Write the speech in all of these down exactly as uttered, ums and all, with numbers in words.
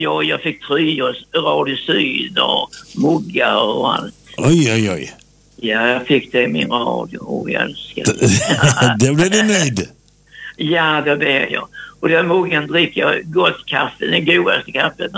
Ja, jag fick Trios, Radio Syd och muggar och allt. Oj, oj, oj. Ja, jag fick det i min radio och jag älskar det. Det blev du nöjd? Ja, det blev jag. Och den muggen dricker jag gott kaffe, den godaste kaffet nu.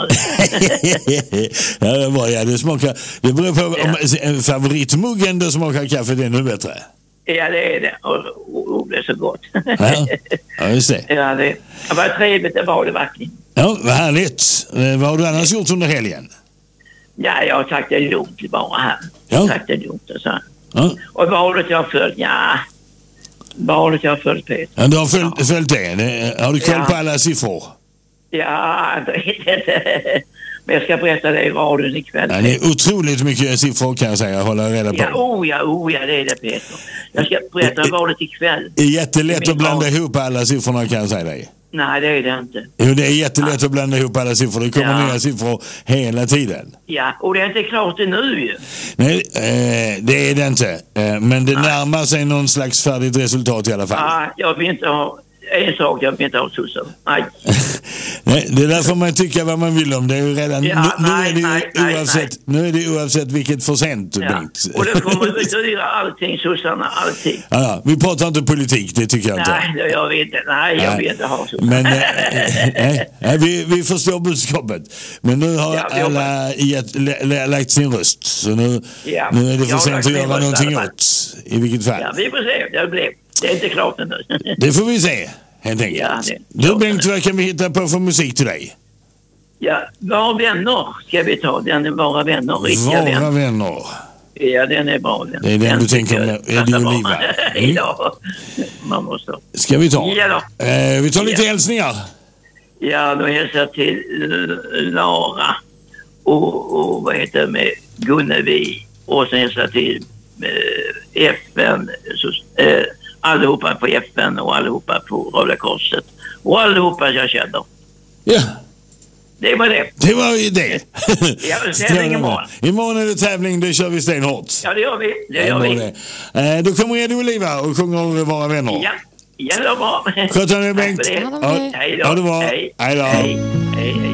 Ja, det var ja, det smakar. Det beror på om ja. Favoritmuggen då smakar kaffet ännu bättre. Ja, det är det. Och, och, och det är så gott. Ja, ja just det. Ja, det, det var trevligt, det var det verkligen. Ja, vad härligt. Vad har du annars gjort under helgen? Ja, jag har sagt det är dumt bara här. Jag har sagt det är dumt och så. Ja. Och valet jag har följt, ja. Valet jag har följt, Peter. Ja, du har följt, ja. följt det. Har du koll ja. på alla siffror? Ja, det är inte. Men jag ska berätta det i radion ikväll. Ja, det är otroligt mycket siffror kan jag säga, hålla reda på. Ja, oh ja, oh ja, det är det, Peter. Jag ska berätta valet ikväll. Det är jättelätt att blanda radio. ihop alla siffrorna kan jag säga dig. Nej, det är det inte. Jo, det är jättelätt ja. att blanda ihop alla siffror. Det kommer ja. nya siffror hela tiden. Ja, och det är inte klart det nu ju. Nej, eh, det är det inte. Eh, men det Nej. närmar sig någon slags färdigt resultat i alla fall. Ja, jag vill inte ha... En sak, jag vill inte ha sossar. Nej. Nej, det är därför man tycker vad man vill om. Det är ju redan... Ja, nu, nej, nu, är det nej, oavsett, nej. nu är det oavsett vilket procent, ja. Bengt. Och det kommer att betyda allting, sossarna, allting. Ja, ja, vi pratar inte politik, det tycker jag inte. Nej, det jag vet inte. Nej, jag vill inte ha sossar. Men nej, nej, vi, vi förstår budskapet. Men nu har ja, alla gett, lä, lagt sin röst. Så nu, ja. nu är det för sent att göra någonting åt. I vilket fall. Ja, vi får se. Det, blev. det är inte klart ännu. Det får vi se. Helt enkelt. Ja, du Bengt, vad kan vi hitta på för musik till dig? Ja, Vara vänner ska vi ta. Den är Vara vänner. Vara vänner. vänner. Ja, den är bra. Den. Det är den, den du tänker med Eddie Oliva. Mm. Ja, man måste. Ska vi ta? Ja då. Eh, vi tar lite ja. hälsningar. Ja, då hälsar jag till Lara och, och vad heter det med Gunnevi. Och sen hälsar jag till eh, F N så, eh, allihopa på F N och allihopa på Röda Korset. Och allihopa jag känner. Ja. Det var det. Det var ju det. Ja, tävling imorgon. Imorgon är det tävling, det kör vi stenhårt. Ja, det gör vi. Det gör vi. Det. Eh, då kommer Eddie Oliva och sjunger Vara vänner. Ja, ja det var bra. Sköt dig, Bengt. Hej då. Ha det bra. Hej. Hej då. Hej. Hej. Hej.